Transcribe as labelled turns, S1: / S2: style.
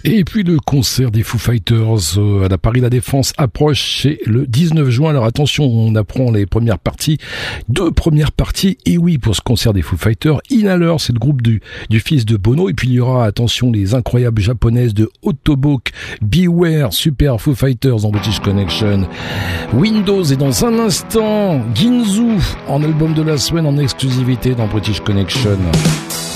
S1: Et puis le concert des Foo Fighters à la Paris La Défense approche, c'est le 19 juin. Alors attention, on apprend les premières parties, 2 premières parties. Et oui, pour ce concert des Foo Fighters, Inhaler, c'est le groupe du fils de Bono. Et puis il y aura, attention, les incroyables japonaises de Autoboke, Beware, Super Foo Fighters dans British Connection. Windows et dans un instant, Ginzu en album de la semaine en exclusivité dans British Connection.